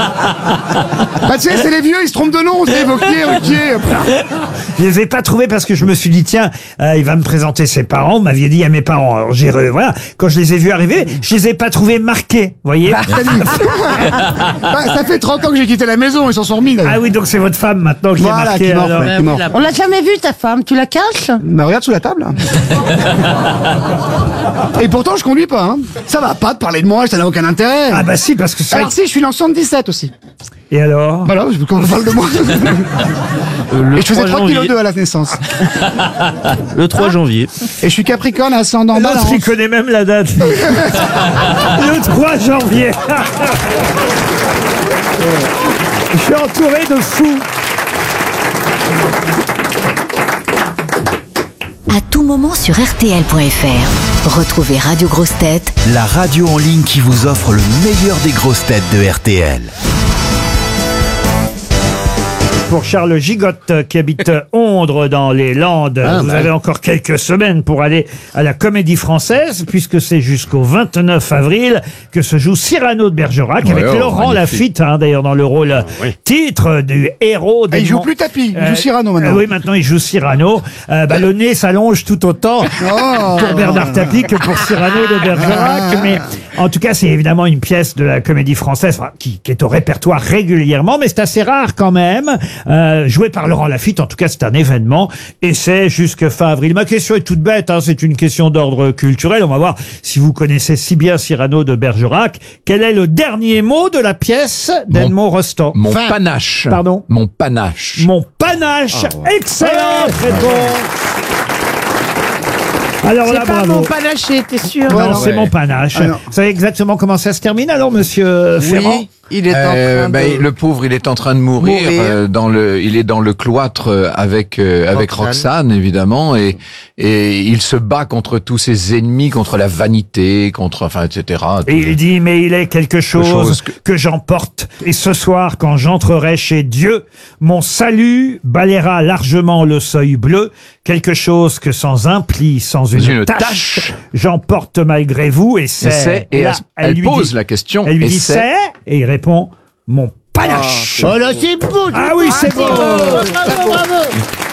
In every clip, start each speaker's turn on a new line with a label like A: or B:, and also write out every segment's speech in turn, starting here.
A: Bah, tu sais, c'est les vieux, ils se trompent de nom, c'est Vauquier, Ruquier.
B: Je les ai pas trouvés parce que je me suis dit, tiens, il va me présenter ses parents. Vous m'aviez dit à mes parents. Alors voilà, quand je les ai vus arriver, je les ai pas trouvés marqués, voyez.
A: Bah, ça fait 30 ans que j'ai quitté la maison, ils s'en sont remis.
B: Ah oui, donc c'est votre femme maintenant qui est
A: Voilà,
B: marquée.
A: qui est morte,
B: alors.
A: ouais, qui est morte.
C: On l'a jamais vue, ta femme. Tu la caches?
A: Bah, regarde sous la table. Et pourtant, je conduis pas. Hein. Ça va pas de parler de moi, ça n'a aucun intérêt.
B: Ah bah si, parce que ça.
A: Alors si, je suis né en 77 aussi.
B: Et alors?
A: Voilà, quand on parle de moi. Et je faisais 3,2 kg à la naissance.
D: Le 3 janvier.
A: Et je suis Capricorne, ascendant
B: L'autre,
A: Balance.
B: il connaît même la date. Le 3 janvier. Je suis entouré de fous.
E: À tout moment sur RTL.fr. Retrouvez Radio Grosses Têtes,
F: la radio en ligne qui vous offre le meilleur des grosses têtes de RTL.
B: Pour Charles Gigotte qui habite Ondres dans les Landes. Vous avez encore quelques semaines pour aller à la Comédie Française puisque c'est jusqu'au 29 avril que se joue Cyrano de Bergerac avec Laurent Lafitte, d'ailleurs dans le rôle titre du héros.
A: Il joue plus Tapi, il joue Cyrano maintenant.
B: Oui, maintenant il joue Cyrano. Le nez s'allonge tout autant pour Bernard Tapie que pour Cyrano de Bergerac. Mais en tout cas, c'est évidemment une pièce de la Comédie Française qui est au répertoire régulièrement, mais c'est assez rare quand même. Joué par Laurent Lafitte, en tout cas c'est un événement et c'est jusque fin avril. Ma question est toute bête, c'est une question d'ordre culturel. On va voir si vous connaissez si bien Cyrano de Bergerac. Quel est le dernier mot de la pièce d'Edmond Rostand?
G: Mon panache.
B: Pardon?
G: Mon panache.
B: Mon panache. Excellente réponse. Alors là,
C: C'est pas
B: bravo.
C: mon panaché, t'es sûr?
B: Non, c'est mon panache.
A: Ah, non.
B: Vous savez exactement comment ça se termine alors, monsieur Ferrand?
G: Oui.
H: Il est en train de...
G: le pauvre, il est en train de mourir. Il est dans le cloître avec Roxane évidemment, et il se bat contre tous ses ennemis, contre la vanité, etc.
B: Et il dit, mais il est quelque chose que j'emporte. Et ce soir, quand j'entrerai chez Dieu, mon salut balayera largement le seuil bleu. Quelque chose que sans un pli, sans une tache, j'emporte malgré vous. Et c'est...
G: Et elle lui pose la question.
B: Elle lui dit c'est... Et il répond, mon panache.
C: Oh là, c'est beau!
B: Ah oui, c'est beau!
C: Bravo!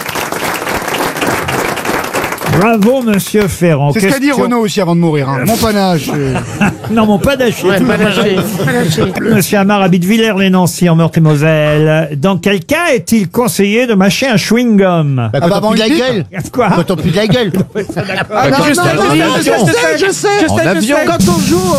B: Bravo, monsieur Ferrand.
A: C'est ce qu'a dit Renaud aussi avant de mourir. Mon panache.
B: Non, mon panache. Monsieur Amar habite Villers-les-Nancy en Meurthe-et-Moselle. Dans quel cas est-il conseillé de mâcher un chewing-gum?
C: Quand on pue de la gueule.
B: Quoi?
C: Quand on pue de la gueule.
H: Je sais.
G: En avion.
H: Quand on joue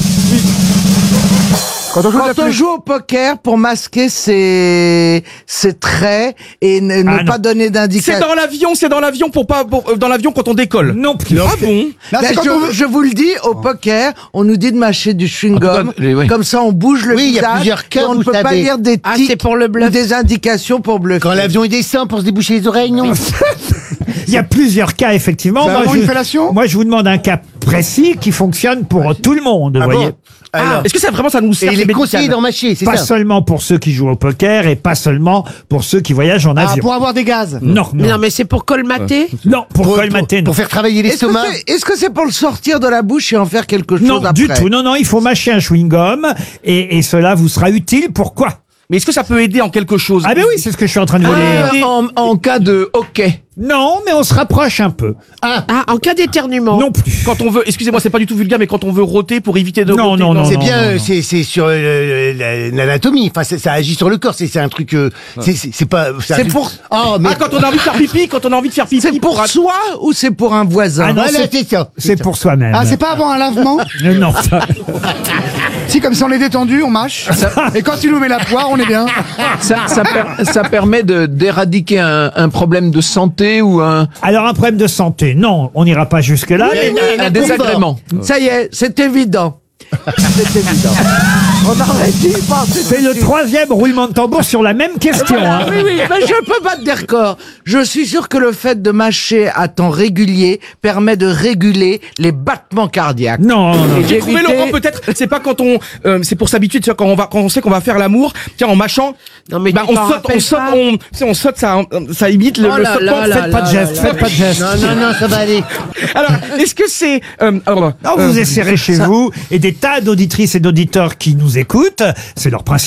H: Quand on joue au poker pour masquer ses traits et ne pas donner d'indication.
D: C'est dans l'avion dans l'avion quand on décolle.
B: Non plus.
D: Ah bon?
A: Là, c'est quand on veut-
H: Je vous le dis, au poker, on nous dit de mâcher du chewing-gum. Comme ça, on bouge le
C: Oui, il y a
H: visage.
C: plusieurs cas
H: et on
C: où
H: ne peut
C: ça
H: pas
C: dé-
H: lire des
C: Ah,
H: tics
C: c'est pour le
H: ou
C: bluff.
H: des indications pour bluffer.
C: Quand l'avion il descend pour se déboucher les oreilles, non?
B: Il y a plusieurs cas, effectivement.
A: C'est vraiment une fellation?
B: Moi, je vous demande un cas précis qui fonctionne pour tout le monde, vous voyez.
D: Est-ce que ça vraiment ça nous sert?
C: Et il est
D: médical
C: conseillé d'en mâcher, c'est
B: Pas
C: ça?
B: seulement pour ceux qui jouent au poker et pas seulement pour ceux qui voyagent en avion.
A: pour avoir des gaz.
B: Non, non,
C: mais c'est pour colmater?
B: non, pour colmater, non.
C: Pour faire travailler l'estomac?
H: Est-ce que c'est pour le sortir de la bouche et en faire quelque chose
B: Non,
H: après?
B: du tout. Non, il faut mâcher un chewing-gum et cela vous sera utile. Pourquoi?
D: Mais est-ce que ça peut aider en quelque chose?
B: Ah ben oui, c'est ce que je suis en train de vous dire.
G: En cas de hockey.
B: Non, mais on se rapproche un peu.
C: Ah, en cas d'éternuement.
B: Non plus.
D: Quand on veut, excusez-moi, c'est pas du tout vulgaire, mais quand on veut rôter pour éviter de
B: Non,
D: rôter.
B: non, non.
C: C'est bien, c'est sur l'anatomie. Enfin, ça agit sur le corps. C'est un truc. C'est pas.
H: C'est pour.
C: Oh, mais.
D: Ah, quand on a envie de faire pipi,
H: C'est pour soi ou c'est pour un voisin?
B: Ah non,
C: Voilà, c'est ça.
B: c'est pour soi-même.
A: Ah, c'est pas avant un lavement?
B: Non, ça-
A: Si, comme ça on est détendu, on mâche. Et quand il nous met la poire, on est bien.
G: Ça permet d'éradiquer un problème de santé ou un
B: Alors, un problème de santé, non, on n'ira pas jusque-là.
G: un désagrément.
H: Ça y est, c'est évident. C'est évident. On aurait dû y penser.
B: C'est le troisième roulement de tambour sur la même question. hein.
H: Oui, mais je peux battre des records. Je suis sûr que le fait de mâcher à temps régulier permet de réguler les battements cardiaques.
B: Non, non.
H: Et
D: J'ai trouvé
H: d'éviter-
D: Laurent, peut-être, c'est pas quand c'est pour s'habituer, tu sais, quand on sait qu'on va faire l'amour, tiens, en mâchant,
C: Non, mais
D: bah,
C: tu t'en rappelles pas?
D: on saute, ça imite le
H: Oh là
D: sautement.
H: là là
B: Faites pas de geste, faites pas de geste.
C: Non, ça va aller.
D: Alors, est-ce que c'est,
B: Non, vous essayerez chez vous, et des tas d'auditrices et d'auditeurs qui nous écoutent, c'est leur principe.